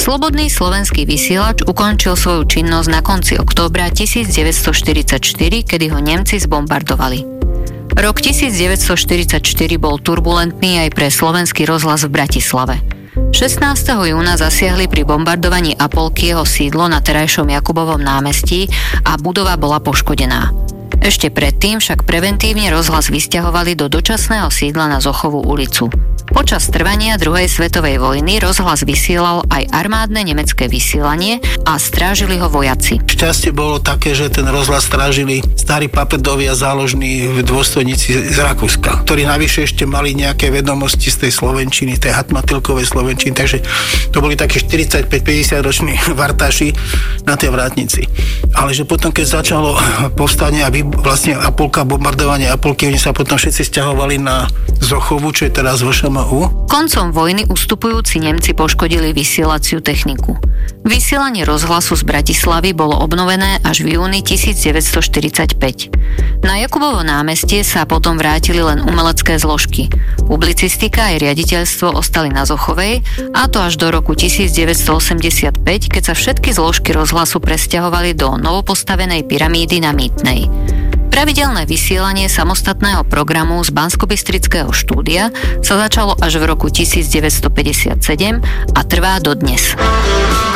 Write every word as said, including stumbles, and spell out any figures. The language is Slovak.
Slobodný slovenský vysielač ukončil svoju činnosť na konci októbra devätnásťstoštyridsaťštyri, kedy ho Nemci zbombardovali. Rok devätnásťstoštyridsaťštyri bol turbulentný aj pre slovenský rozhlas v Bratislave. šestnásteho júna zasiahli pri bombardovaní Apolky jeho sídlo na terajšom Jakubovom námestí a budova bola poškodená. Ešte predtým však preventívne rozhlas vysťahovali do dočasného sídla na Zochovú ulicu. Počas trvania druhej svetovej vojny rozhlas vysielal aj armádne nemecké vysielanie a strážili ho vojaci. Šťastie bolo také, že ten rozhlas strážili starí papedovi a záložní dôstojníci z Rakúska, ktorí navyše ešte mali nejaké vedomosti z tej slovenčiny, tej hatmatilkovej slovenčiny, takže to boli takí štyridsaťpäť päťdesiat roční vartáši na tej vrátnici. Ale že potom, keď začalo povstanie a vlastne Apolka, bombardovanie Apolky, oni sa potom všetci sťahovali na Zochovu, čo je teraz vé š em ú. Koncom vojny ustupujúci Nemci poškodili vysielaciu techniku. Vysielanie rozhlasu z Bratislavy bolo obnovené až v júni devätnásťstoštyridsaťpäť. Na Jakubovo námestie sa potom vrátili len umelecké zložky. Publicistika aj riaditeľstvo ostali na Zochovej, a to až do roku devätnásťstoosemdesiatpäť, keď sa všetky zložky rozhlasu presťahovali do novopostavenej pyramídy na Mýtnej. Pravidelné vysielanie samostatného programu z Banskobystrického štúdia sa začalo až v roku devätnásťstopäťdesiatsedem a trvá dodnes.